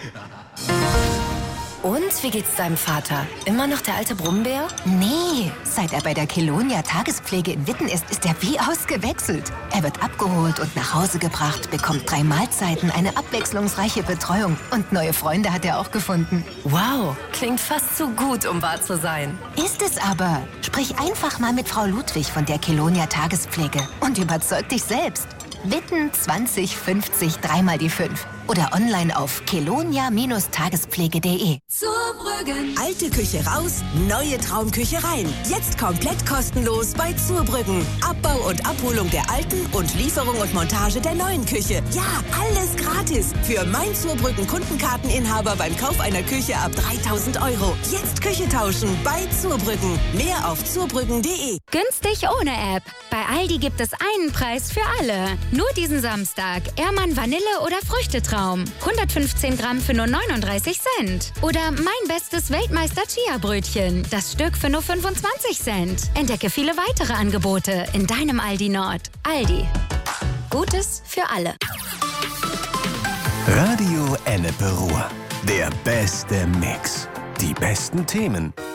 Und wie geht's deinem Vater? Immer noch der alte Brummbär? Nee, seit er bei der Kelonia Tagespflege in Witten ist er wie ausgewechselt. Er wird abgeholt und nach Hause gebracht, bekommt 3 Mahlzeiten, eine abwechslungsreiche Betreuung und neue Freunde hat er auch gefunden. Wow, klingt fast zu gut, um wahr zu sein. Ist es aber. Sprich einfach mal mit Frau Ludwig von der Kelonia Tagespflege und überzeug dich selbst. Witten 2050 3 die 5 oder online auf kelonia-tagespflege.de. Zurbrüggen. Alte Küche raus, neue Traumküche rein. Jetzt komplett kostenlos bei Zurbrüggen. Abbau und Abholung der alten und Lieferung und Montage der neuen Küche. Ja, alles gratis. Für mein Zurbrüggen Kundenkarteninhaber beim Kauf einer Küche ab 3.000 €. Jetzt Küche tauschen bei Zurbrüggen. Mehr auf zurbrüggen.de. Günstig ohne App. Bei Aldi gibt es einen Preis für alle. Nur diesen Samstag. Ehrmann Vanille oder Früchtetraum. 115 Gramm für nur 39 Cent. Oder mein bestes Weltmeister Chia-Brötchen. Das Stück für nur 25 Cent. Entdecke viele weitere Angebote in deinem Aldi Nord. Aldi. Gutes für alle. Radio Ennepe Ruhr. Der beste Mix. Die besten Themen,